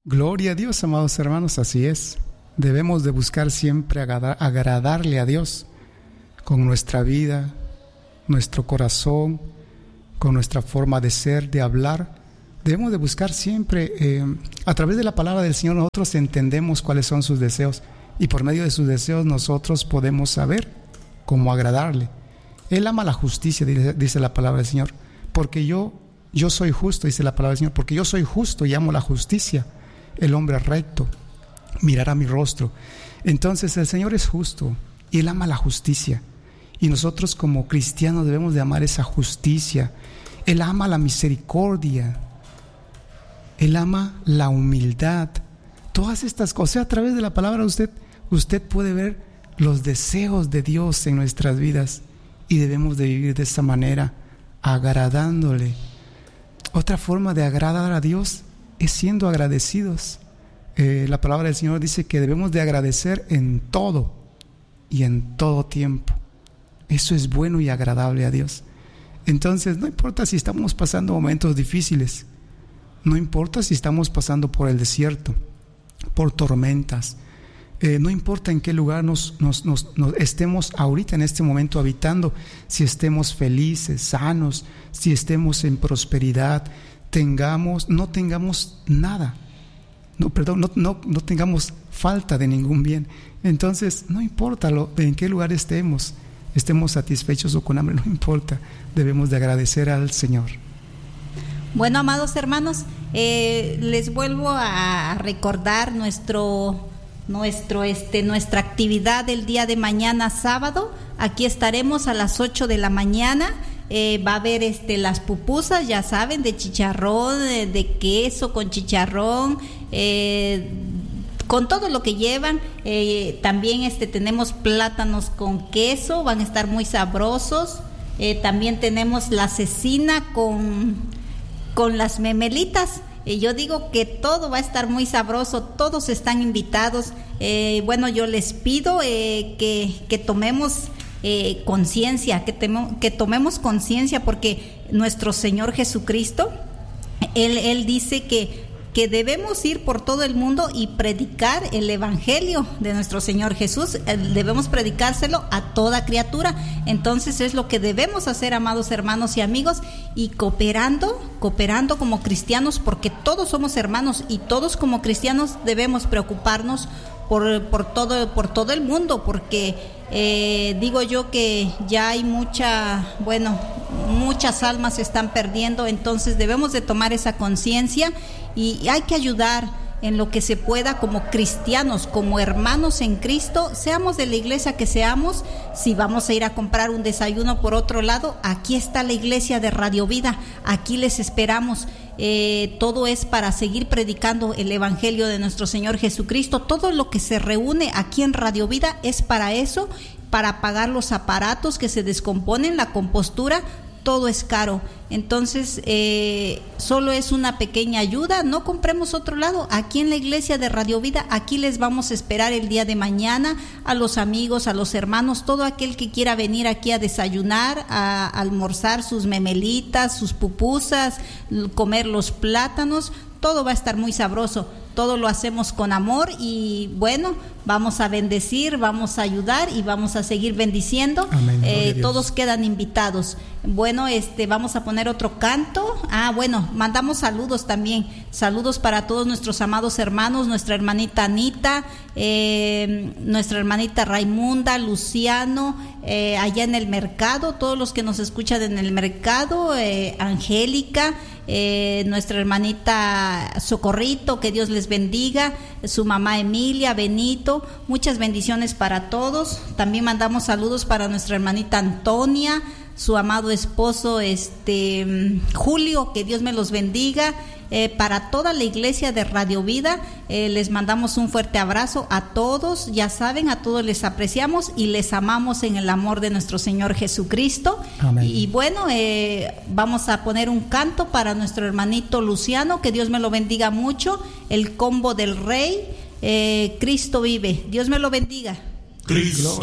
Gloria a Dios, amados hermanos, así es. Debemos de buscar siempre agradarle a Dios con nuestra vida, nuestro corazón, con nuestra forma de ser, de hablar. Debemos de buscar siempre, a través de la palabra del Señor, nosotros entendemos cuáles son sus deseos y por medio de sus deseos nosotros podemos saber cómo agradarle. Él ama la justicia, dice la palabra del Señor, porque yo soy justo, dice la palabra del Señor, porque yo soy justo y amo la justicia. El hombre recto mirará mi rostro. Entonces el Señor es justo y Él ama la justicia. Y nosotros como cristianos debemos de amar esa justicia. Él ama la misericordia. Él ama la humildad. Todas estas cosas, a través de la palabra usted puede ver los deseos de Dios en nuestras vidas. Y debemos de vivir de esa manera, agradándole. Otra forma de agradar a Dios es siendo agradecidos. La palabra del Señor dice que debemos de agradecer en todo y en todo tiempo. Eso es bueno y agradable a Dios. Entonces, no importa si estamos pasando momentos difíciles, no importa si estamos pasando por el desierto, por tormentas, no importa en qué lugar nos estemos ahorita en este momento habitando, si estemos felices, sanos, si estemos en prosperidad, no tengamos nada, no tengamos falta de ningún bien. Entonces, no importa en qué lugar estemos satisfechos o con hambre, no importa, debemos de agradecer al Señor. Bueno, amados hermanos, les vuelvo a recordar nuestra actividad del día de mañana sábado. Aquí estaremos a las 8 de la mañana. Va a haber las pupusas, ya saben, de chicharrón, de queso con chicharrón, con todo lo que llevan. También tenemos plátanos con queso, van a estar muy sabrosos. También tenemos la cecina con las memelitas. Yo digo que todo va a estar muy sabroso, todos están invitados. Bueno, yo les pido que tomemos conciencia, que tomemos conciencia, porque nuestro Señor Jesucristo, Él dice que debemos ir por todo el mundo y predicar el evangelio de nuestro Señor Jesús. Debemos predicárselo a toda criatura. Entonces es lo que debemos hacer, amados hermanos y amigos, y cooperando como cristianos, porque todos somos hermanos y todos como cristianos debemos preocuparnos por todo el mundo, porque digo yo que ya hay muchas almas se están perdiendo. Entonces debemos de tomar esa conciencia y hay que ayudar en lo que se pueda como cristianos, como hermanos en Cristo, seamos de la iglesia que seamos. Si vamos a ir a comprar un desayuno por otro lado, aquí está la iglesia de Radio Vida, aquí les esperamos. Todo es para seguir predicando el evangelio de nuestro Señor Jesucristo. Todo lo que se reúne aquí en Radio Vida es para eso, para pagar los aparatos que se descomponen, la compostura. Todo es caro. Entonces solo es una pequeña ayuda. No compremos otro lado. Aquí en la iglesia de Radio Vida, aquí les vamos a esperar el día de mañana, a los amigos, a los hermanos, todo aquel que quiera venir aquí a desayunar, a almorzar sus memelitas, sus pupusas, comer los plátanos. Todo va a estar muy sabroso. Todo lo hacemos con amor y bueno, vamos a bendecir, vamos a ayudar y vamos a seguir bendiciendo. Amén, todos quedan invitados. Bueno, vamos a poner otro canto. Bueno, mandamos saludos también. Saludos para todos nuestros amados hermanos, nuestra hermanita Anita, nuestra hermanita Raimunda, Luciano, allá en el mercado, todos los que nos escuchan en el mercado, Angélica, nuestra hermanita Socorrito, que Dios les bendiga, su mamá Emilia, Benito, muchas bendiciones para todos. También mandamos saludos para nuestra hermanita Antonia, su amado esposo Julio, que Dios me los bendiga. Para toda la iglesia de Radio Vida, les mandamos un fuerte abrazo a todos. Ya saben, a todos les apreciamos y les amamos en el amor de nuestro Señor Jesucristo. Amén. Y bueno, vamos a poner un canto para nuestro hermanito Luciano, que Dios me lo bendiga mucho, el combo del Rey, Cristo vive. Dios me lo bendiga. Cristo